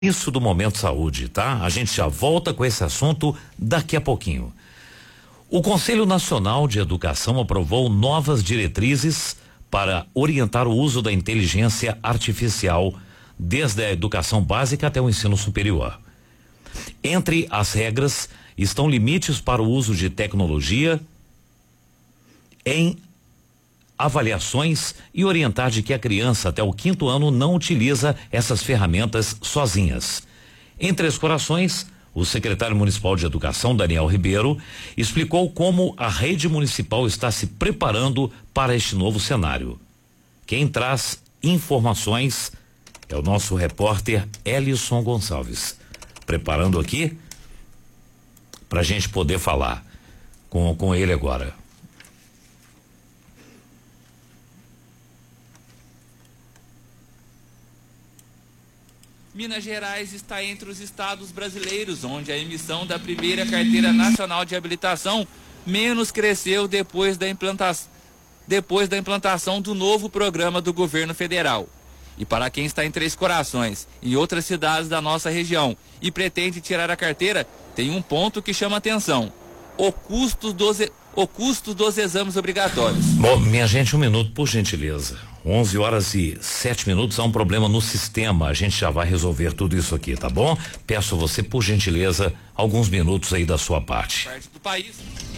Isso do Momento Saúde, tá? A gente já volta com esse assunto daqui a pouquinho. O Conselho Nacional de Educação aprovou novas diretrizes para orientar o uso da inteligência artificial desde a educação básica até o ensino superior. Entre as regras estão limites para o uso de tecnologia em avaliações e orientar de que a criança até o 5º ano não utiliza essas ferramentas sozinhas. Em Três Corações, o secretário municipal de Educação, Daniel Ribeiro, explicou como a rede municipal está se preparando para este novo cenário. Quem traz informações é o nosso repórter Elison Gonçalves, preparando aqui para a gente poder falar com ele agora. Minas Gerais está entre os estados brasileiros onde a emissão da primeira carteira nacional de habilitação menos cresceu depois da implantação do novo programa do governo federal. E para quem está em Três Corações, em outras cidades da nossa região, e pretende tirar a carteira, tem um ponto que chama atenção: o custo dos exames obrigatórios. Bom, minha gente, um minuto, por gentileza. 11h07, há um problema no sistema, a gente já vai resolver tudo isso aqui, tá bom? Peço a você, por gentileza, alguns minutos aí da sua parte. Parte do país.